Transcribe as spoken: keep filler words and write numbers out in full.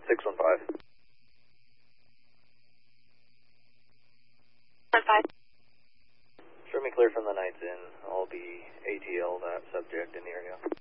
six one five. one five. Show me clear from the Knights Inn. I'll be A T L that subject in the area.